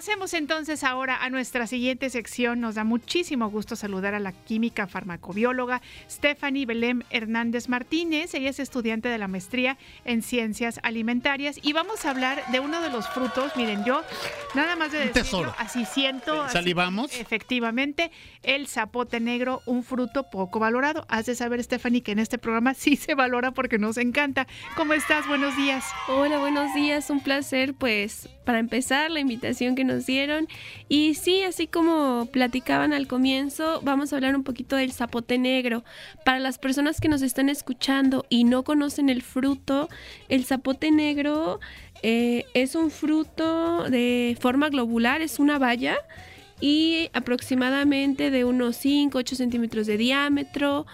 Pasemos entonces ahora a nuestra siguiente sección. Nos da muchísimo gusto saludar a la química farmacobióloga Stephanie Belém Hernández Martínez. Ella es estudiante de la maestría en Ciencias Alimentarias y vamos a hablar de uno de los frutos. Miren, yo nada más de decirlo, así siento. ¿Salivamos? Así, efectivamente, el zapote negro, un fruto poco valorado. Has de saber, Stephanie, que en este programa sí se valora porque nos encanta. ¿Cómo estás? Buenos días. Hola, buenos días. Un placer, pues, para empezar, la invitación que nos dieron. Y sí, así como platicaban al comienzo, vamos a hablar un poquito del zapote negro. Para las personas que nos están escuchando y no conocen el fruto, el zapote negro es un fruto de forma globular, es una baya y aproximadamente de unos 5-8 centímetros de diámetro.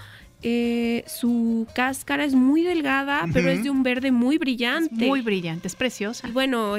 Su cáscara es muy delgada, pero es de un verde muy brillante. Es muy brillante, es preciosa. Y bueno,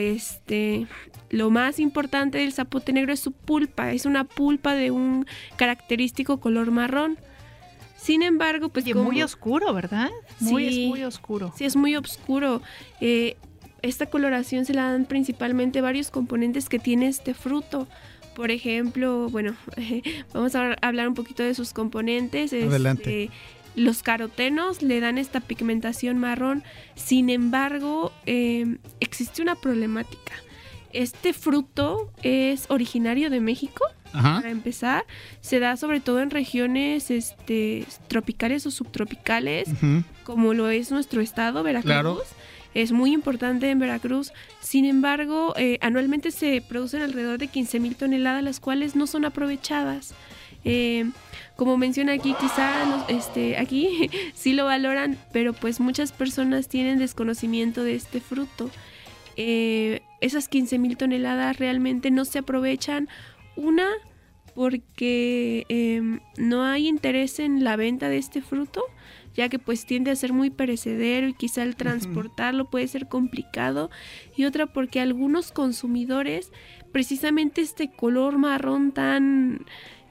lo más importante del zapote negro es su pulpa. Es una pulpa de un característico color marrón. Sin embargo, pues y muy oscuro, ¿verdad? Es muy oscuro. Sí, es muy oscuro. Esta coloración se la dan principalmente varios componentes que tiene este fruto. Por ejemplo, bueno, vamos a hablar un poquito de sus componentes. Adelante. Los carotenos le dan esta pigmentación marrón. Sin embargo, existe una problemática. Este fruto es originario de México. Ajá. Para empezar, se da sobre todo en regiones tropicales o subtropicales, como lo es nuestro estado, Veracruz. Claro. Es muy importante en Veracruz. Sin embargo, anualmente se producen alrededor de 15,000 toneladas, las cuales no son aprovechadas. Como menciona aquí, quizá aquí sí lo valoran, pero pues muchas personas tienen desconocimiento de este fruto. Esas 15,000 toneladas realmente no se aprovechan. Una, porque no hay interés en la venta de este fruto, ya que pues tiende a ser muy perecedero y quizá el transportarlo puede ser complicado. Y otra, porque algunos consumidores, precisamente este color marrón tan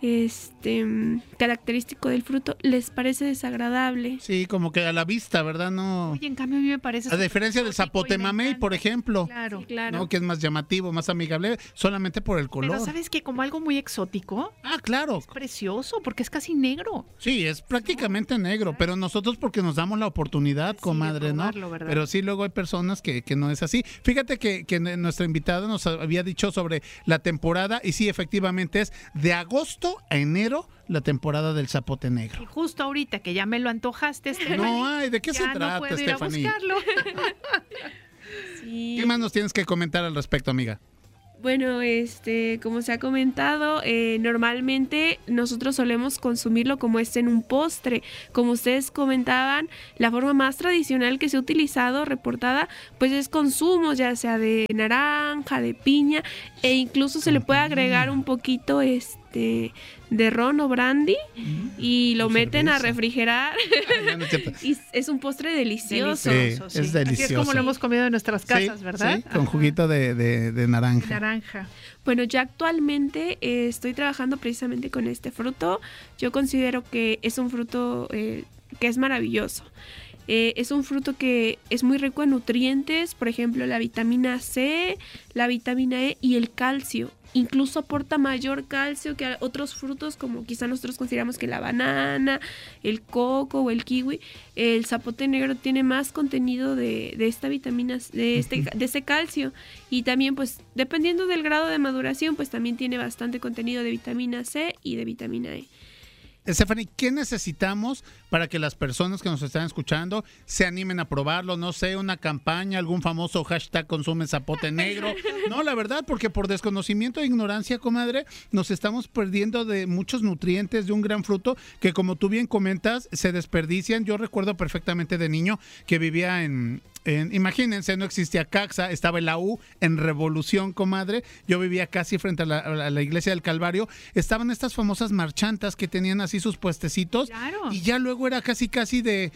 característico del fruto, les parece desagradable. Sí, como que a la vista, ¿verdad? No. Oye, en cambio a mí me parece... A diferencia del zapote mamey, por ejemplo. Claro, sí, claro. ¿No? Que es más llamativo, más amigable, solamente por el color. Pero ¿sabes qué? Como algo muy exótico. Ah, claro. Es precioso, porque es casi negro. Sí, es prácticamente negro, pero nosotros porque nos damos la oportunidad, comadre, de probarlo, ¿no? ¿Verdad? Pero sí, luego hay personas que no es así. Fíjate que nuestra invitada nos había dicho sobre la temporada, y sí, efectivamente es de agosto a enero la temporada del zapote negro. Y justo ahorita que ya me lo antojaste, Stephanie. No, ay, ¿de qué se trata, no puedo Stephanie? Ir a buscarlo. Sí. ¿Qué más nos tienes que comentar al respecto, amiga? Bueno, como se ha comentado, normalmente nosotros solemos consumirlo como en un postre. Como ustedes comentaban, la forma más tradicional que se ha utilizado, reportada, pues es con zumos, ya sea de naranja, de piña, e incluso se le puede agregar un poquito de ron o brandy y lo meten a refrigerar. Y es un postre delicioso. Sí, es delicioso. Así es como lo hemos comido en nuestras casas, ¿verdad? Sí, con juguito de naranja. Bueno, ya actualmente estoy trabajando precisamente con este fruto. Yo considero que es un fruto que es maravilloso. Es un fruto que es muy rico en nutrientes, por ejemplo, la vitamina C, la vitamina E y el calcio. Incluso aporta mayor calcio que a otros frutos, como quizá nosotros consideramos que la banana, el coco o el kiwi. El zapote negro tiene más contenido de esta vitamina, de ese calcio. Y también, pues, dependiendo del grado de maduración, pues también tiene bastante contenido de vitamina C y de vitamina E. Stephanie, ¿qué necesitamos para que las personas que nos están escuchando se animen a probarlo? No sé, una campaña, algún famoso hashtag consume zapote negro. No, la verdad, porque por desconocimiento e ignorancia, comadre, nos estamos perdiendo de muchos nutrientes de un gran fruto que, como tú bien comentas, se desperdician. Yo recuerdo perfectamente de niño que vivía imagínense, no existía Caxa, estaba en la U, en Revolución, comadre. Yo vivía casi frente a la iglesia del Calvario. Estaban estas famosas marchantas que tenían así sus puestecitos. Claro. Y ya luego era casi de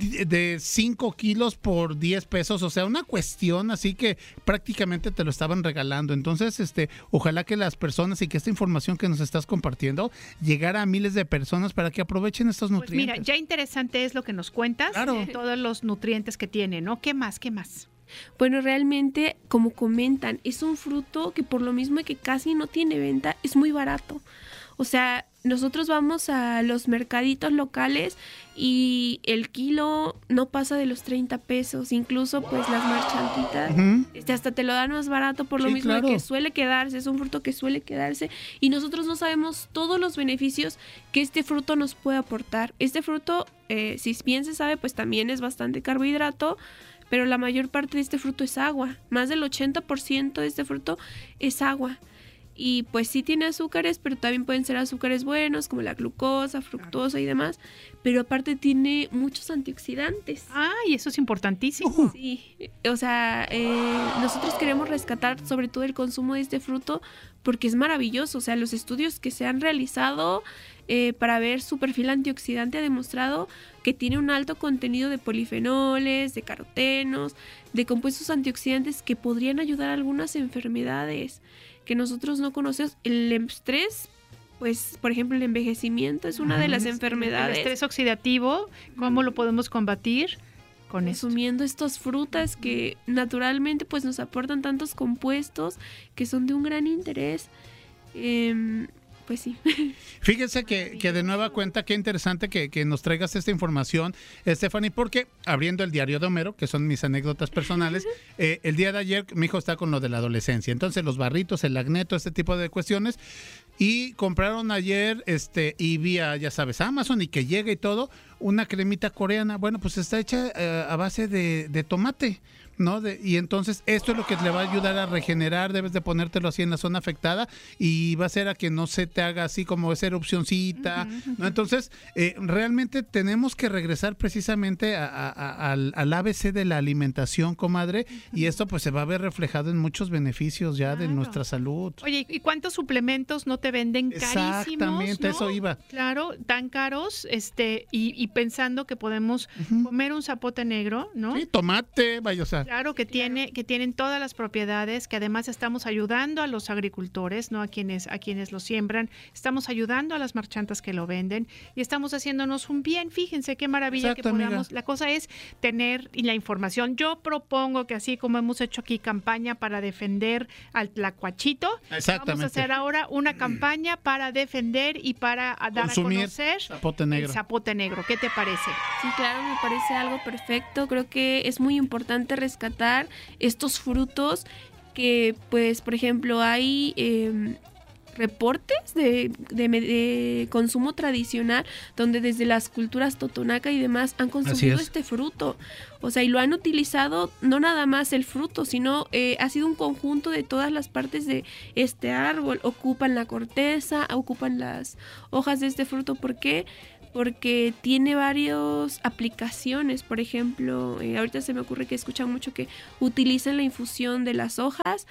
5 kilos por 10 pesos. O sea, una cuestión así que prácticamente te lo estaban regalando. Entonces, ojalá que las personas y que esta información que nos estás compartiendo llegara a miles de personas para que aprovechen estos nutrientes. Pues mira, ya interesante es lo que nos cuentas. Claro. Todos los nutrientes que tiene, ¿no? ¿Qué más? Bueno, realmente, como comentan, es un fruto que por lo mismo que casi no tiene venta, es muy barato. O sea, nosotros vamos a los mercaditos locales y el kilo no pasa de los 30 pesos. Incluso, pues, las marchantitas, hasta te lo dan más barato por lo mismo, claro, de que suele quedarse. Es un fruto que suele quedarse y nosotros no sabemos todos los beneficios que este fruto nos puede aportar. Este fruto, si bien se sabe, pues también es bastante carbohidrato, pero la mayor parte de este fruto es agua. Más del 80% de este fruto es agua. Y pues sí tiene azúcares, pero también pueden ser azúcares buenos, como la glucosa, fructosa y demás. Pero aparte tiene muchos antioxidantes. Y eso es importantísimo. Sí, o sea, nosotros queremos rescatar sobre todo el consumo de este fruto porque es maravilloso. O sea, los estudios que se han realizado para ver su perfil antioxidante ha demostrado que tiene un alto contenido de polifenoles, de carotenos, de compuestos antioxidantes que podrían ayudar a algunas enfermedades que nosotros no conocemos. El estrés, pues, por ejemplo, el envejecimiento es una de las enfermedades. El estrés oxidativo, ¿cómo lo podemos combatir? Consumiendo estas frutas que naturalmente pues nos aportan tantos compuestos que son de un gran interés. Pues sí. Fíjense que de nueva cuenta, qué interesante que nos traigas esta información, Stephanie, porque abriendo el diario de Homero, que son mis anécdotas personales, el día de ayer mi hijo está con lo de la adolescencia, entonces los barritos, el acné, todo este tipo de cuestiones, y compraron ayer, y vía, ya sabes, Amazon, y que llega y todo, una cremita coreana. Bueno, pues está hecha a base de tomate, ¿no? Y entonces esto es lo que le va a ayudar a regenerar. Debes de ponértelo así en la zona afectada y va a hacer a que no se te haga así como esa erupcioncita, ¿no? Entonces, realmente tenemos que regresar precisamente al ABC de la alimentación, comadre, y esto pues se va a ver reflejado en muchos beneficios ya de nuestra salud. Oye, ¿y cuántos suplementos no te venden carísimos? Exactamente, ¿no? Eso iba. Claro, tan caros, y pensando que podemos comer un zapote negro, ¿no? Sí, tomate, vaya, o sea. Claro, que tienen todas las propiedades, que además estamos ayudando a los agricultores, ¿no? A quienes lo siembran, estamos ayudando a las marchantas que lo venden y estamos haciéndonos un bien. Fíjense qué maravilla. Exacto, que podamos. Amiga. La cosa es tener la información. Yo propongo que así como hemos hecho aquí campaña para defender al tlacuachito, vamos a hacer ahora una campaña para defender y para dar consumir a conocer zapote negro. El zapote negro. ¿Qué te parece? Sí, claro, me parece algo perfecto. Creo que es muy importante rescatar estos frutos que, pues, por ejemplo, hay reportes de consumo tradicional donde desde las culturas totonaca y demás han consumido este fruto. O sea, y lo han utilizado no nada más el fruto, sino ha sido un conjunto de todas las partes de este árbol. Ocupan la corteza, ocupan las hojas de este fruto. ¿Por qué? Porque tiene varias aplicaciones. Por ejemplo, ahorita se me ocurre que escuchan mucho que utilizan la infusión de las hojas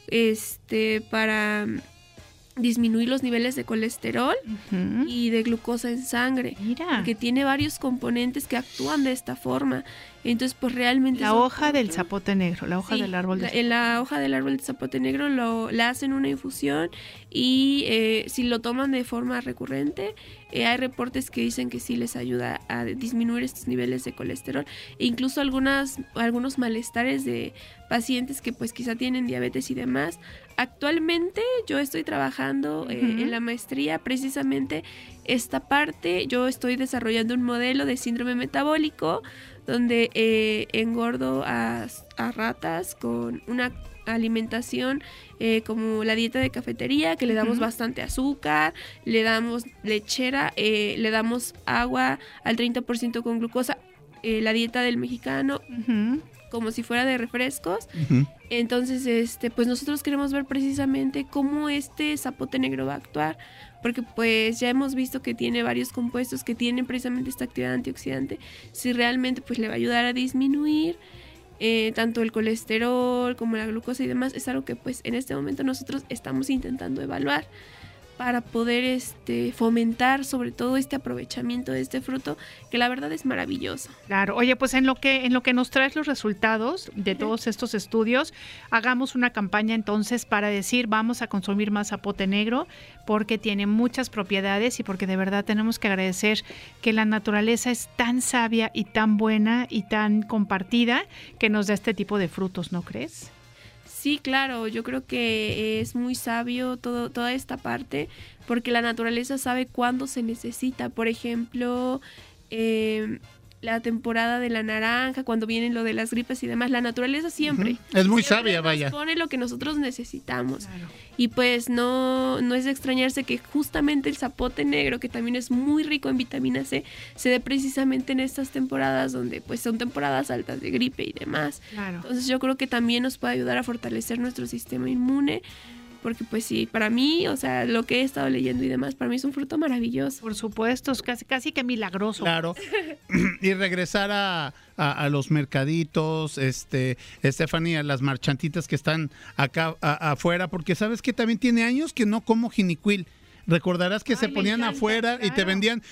para disminuir los niveles de colesterol y de glucosa en sangre. Mira. Porque tiene varios componentes que actúan de esta forma. Entonces, pues realmente... La hoja del zapote negro, la hoja del árbol. La hoja del árbol de zapote negro la hacen una infusión y si lo toman de forma recurrente, hay reportes que dicen que sí les ayuda a disminuir estos niveles de colesterol e incluso algunos malestares de pacientes que pues quizá tienen diabetes y demás. Actualmente yo estoy trabajando en la maestría precisamente esta parte. Yo estoy desarrollando un modelo de síndrome metabólico donde engordo a ratas con una alimentación como la dieta de cafetería, que le damos bastante azúcar, le damos lechera, le damos agua al 30% con glucosa, la dieta del mexicano, como si fuera de refrescos. Entonces, pues nosotros queremos ver precisamente cómo este zapote negro va a actuar, porque pues ya hemos visto que tiene varios compuestos que tienen precisamente esta actividad antioxidante. Si realmente pues le va a ayudar a disminuir tanto el colesterol como la glucosa y demás, es algo que pues en este momento nosotros estamos intentando evaluar. para poder fomentar sobre todo este aprovechamiento de este fruto, que la verdad es maravilloso. Claro. Oye, pues en lo que nos traes los resultados de todos estos estudios, hagamos una campaña entonces para decir vamos a consumir más zapote negro porque tiene muchas propiedades y porque de verdad tenemos que agradecer que la naturaleza es tan sabia y tan buena y tan compartida que nos da este tipo de frutos, ¿no crees? Sí, claro, yo creo que es muy sabio toda esta parte, porque la naturaleza sabe cuándo se necesita. Por ejemplo, la temporada de la naranja, cuando vienen lo de las gripes y demás, la naturaleza siempre. Es muy siempre sabia, vaya. Nos pone lo que nosotros necesitamos. Claro. Y pues no es de extrañarse que justamente el zapote negro, que también es muy rico en vitamina C, se dé precisamente en estas temporadas donde pues son temporadas altas de gripe y demás. Claro. Entonces yo creo que también nos puede ayudar a fortalecer nuestro sistema inmune, porque pues sí, para mí, o sea, lo que he estado leyendo y demás, para mí es un fruto maravilloso. Por supuesto, es casi que milagroso. Claro. Y regresar a los mercaditos, Stephanie, a las marchantitas que están acá afuera, porque sabes que también tiene años que no como jinicuil. Recordarás que se ponían encanta, afuera y te claro. vendían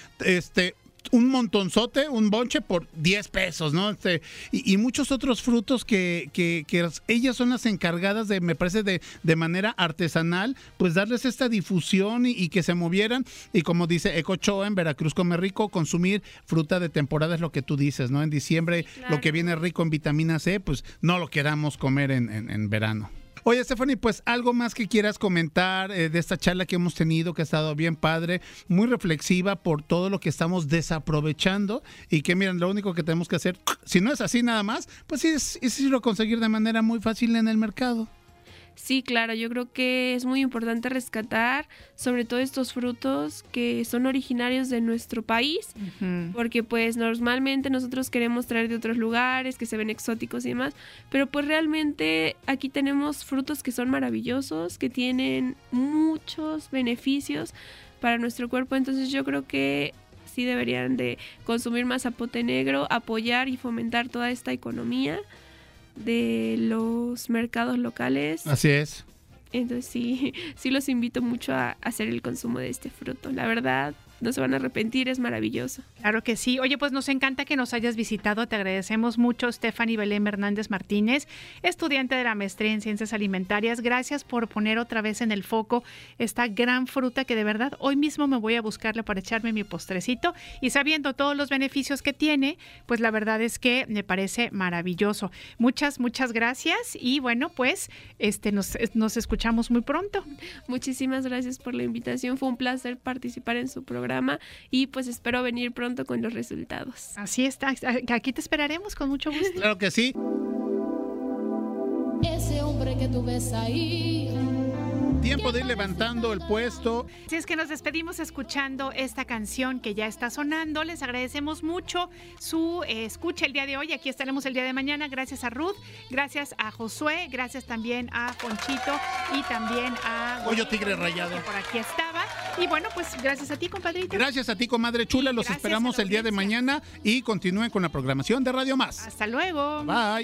un montonzote, un bonche por 10 pesos, ¿no? Y muchos otros frutos que ellas son las encargadas de, me parece, de manera artesanal, pues darles esta difusión y que se movieran. Y como dice Eco Ochoa, en Veracruz come rico, consumir fruta de temporada es lo que tú dices, ¿no? En diciembre, sí, claro. Lo que viene rico en vitamina C, pues no lo queramos comer en verano. Oye, Stephanie, pues algo más que quieras comentar de esta charla que hemos tenido, que ha estado bien padre, muy reflexiva por todo lo que estamos desaprovechando y que miren, lo único que tenemos que hacer, si no es así nada más, pues sí es irlo a conseguir de manera muy fácil en el mercado. Sí, claro, yo creo que es muy importante rescatar sobre todo estos frutos que son originarios de nuestro país, porque pues normalmente nosotros queremos traer de otros lugares que se ven exóticos y demás, pero pues realmente aquí tenemos frutos que son maravillosos, que tienen muchos beneficios para nuestro cuerpo, entonces yo creo que sí deberían de consumir más zapote negro, apoyar y fomentar toda esta economía de los mercados locales. Así es. Entonces sí los invito mucho a hacer el consumo de este fruto. La verdad, no se van a arrepentir, es maravilloso. Claro que sí. Oye, pues nos encanta que nos hayas visitado. Te agradecemos mucho, Stephanie Belém Hernández Martínez, estudiante de la maestría en Ciencias Alimentarias. Gracias por poner otra vez en el foco esta gran fruta que de verdad hoy mismo me voy a buscarla para echarme mi postrecito. Y sabiendo todos los beneficios que tiene, pues la verdad es que me parece maravilloso. Muchas gracias. Y bueno, pues nos escuchamos muy pronto. Muchísimas gracias por la invitación. Fue un placer participar en su programa y pues espero venir pronto con los resultados. Así está, aquí te esperaremos con mucho gusto. Claro que sí. Ese hombre que tú ves ahí. Tiempo de ir levantando el puesto. Así es que nos despedimos escuchando esta canción que ya está sonando. Les agradecemos mucho su escucha el día de hoy. Aquí estaremos el día de mañana. Gracias a Ruth, gracias a Josué, gracias también a Ponchito y también a Pollo Tigre Rayado. Que por aquí estaba. Y bueno, pues gracias a ti, compadrito. Gracias a ti, comadre chula. Los Gracias esperamos a la el día de audiencia. mañana y continúen con la programación de Radio Más. Hasta luego. Bye.